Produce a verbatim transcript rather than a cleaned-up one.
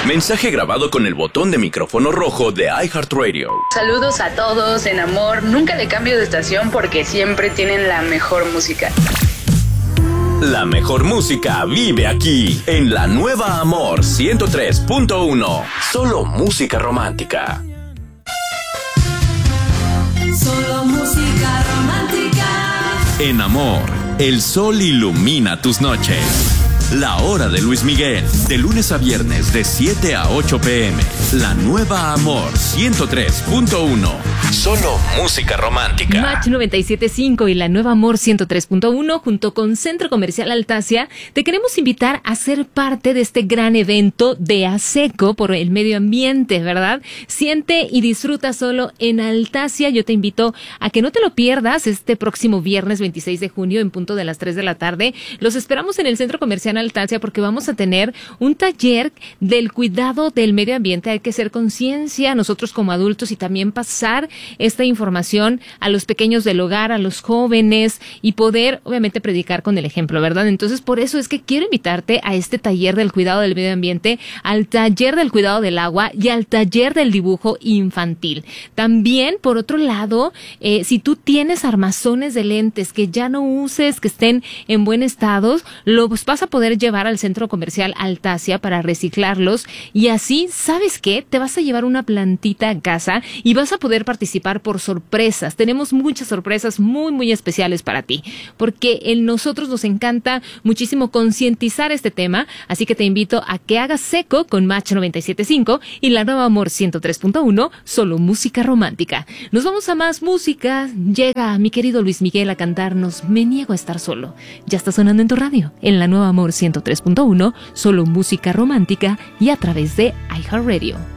Mensaje grabado con el botón de micrófono rojo de iHeartRadio. Saludos a todos en amor. Nunca le cambio de estación porque siempre tienen la mejor música. La mejor música vive aquí, en la nueva Amor ciento tres punto uno. Solo música romántica. Solo música romántica. En Amor, el sol ilumina tus noches. La hora de Luis Miguel, de lunes a viernes de siete a ocho pm. La nueva Amor ciento tres punto uno. Solo música romántica. Match noventa y siete punto cinco y la nueva Amor ciento tres punto uno junto con Centro Comercial Altasia te queremos invitar a ser parte de este gran evento de ASECO por el medio ambiente, ¿verdad? Siente y disfruta solo en Altasia. Yo te invito a que no te lo pierdas este próximo viernes veintiséis de junio en punto de las tres de la tarde. Los esperamos en el Centro Comercial Altasia porque vamos a tener un taller del cuidado del medio ambiente. Hay que hacer conciencia nosotros como adultos y también pasar esta información a los pequeños del hogar, a los jóvenes y poder obviamente predicar con el ejemplo, ¿verdad? Entonces por eso es que quiero invitarte a este taller del cuidado del medio ambiente, al taller del cuidado del agua y al taller del dibujo infantil. También, por otro lado, eh, si tú tienes armazones de lentes que ya no uses, que estén en buen estado, los vas a poder llevar al Centro Comercial Altasia para reciclarlos y así, ¿sabes qué? Te vas a llevar una plantita a casa y vas a poder participar por sorpresas. Tenemos muchas sorpresas muy, muy especiales para ti, porque en nosotros nos encanta muchísimo concientizar este tema, así que te invito a que hagas seco con Match noventa y siete punto cinco y la nueva Amor ciento tres punto uno, solo música romántica. Nos vamos a más música. Llega mi querido Luis Miguel a cantarnos Me niego a estar solo. Ya está sonando en tu radio, en la nueva Amor ciento tres punto uno, solo música romántica y a través de iHeartRadio.